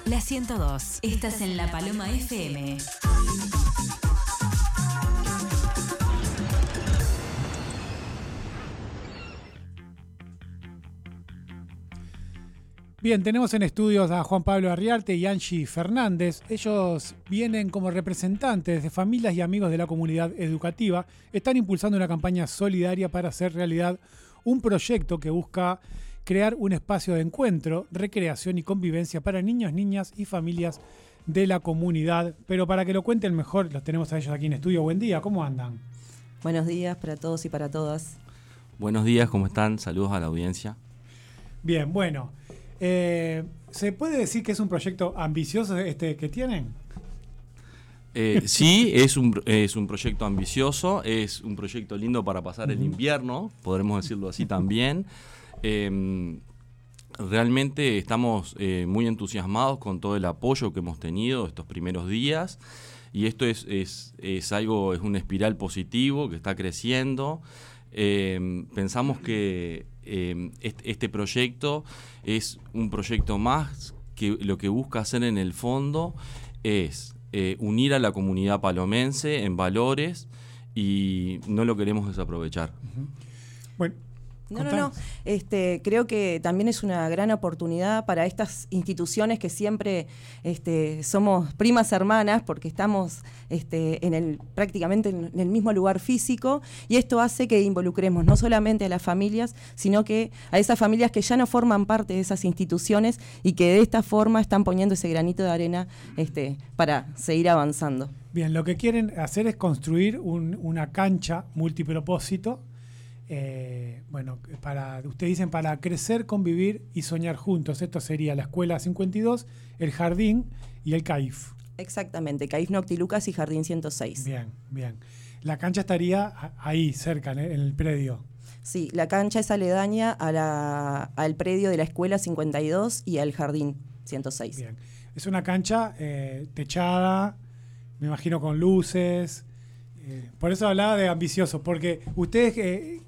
La 102. Estás en La Paloma FM. Bien, tenemos en estudios a Juan Pablo Arriarte y Angie Fernández. Ellos vienen como representantes de familias y amigos de la comunidad educativa. Están impulsando una campaña solidaria para hacer realidad un proyecto que busca crear un espacio de encuentro, recreación y convivencia para niños, niñas y familias de la comunidad. Pero para que lo cuenten mejor, los tenemos a ellos aquí en estudio. Buen día, ¿cómo andan? Buenos días para todos y para todas. Buenos días, ¿cómo están? Saludos a la audiencia. Bien, bueno. ¿Se puede decir que es un proyecto ambicioso que tienen? Sí, es un proyecto ambicioso, es un proyecto lindo para pasar el invierno, podremos decirlo así también. Realmente estamos muy entusiasmados con todo el apoyo que hemos tenido estos primeros días, y esto es una espiral positivo que está creciendo. Pensamos que este proyecto es un proyecto más que lo que busca hacer en el fondo es unir a la comunidad palomense en valores, y no lo queremos desaprovechar. Bueno. No. Creo que también es una gran oportunidad para estas instituciones que siempre somos primas hermanas, porque estamos prácticamente en el mismo lugar físico, y esto hace que involucremos no solamente a las familias, sino que a esas familias que ya no forman parte de esas instituciones y que de esta forma están poniendo ese granito de arena para seguir avanzando. Bien, lo que quieren hacer es construir una cancha multipropósito. Ustedes dicen para crecer, convivir y soñar juntos. Esto sería la Escuela 52, el Jardín y el CAIF. Exactamente, CAIF Noctilucas y Jardín 106. Bien. La cancha estaría ahí, cerca, en el predio. Sí, la cancha es aledaña al predio de la Escuela 52 y al Jardín 106. Bien. Es una cancha techada, me imagino con luces. Por eso hablaba de ambicioso, porque ustedes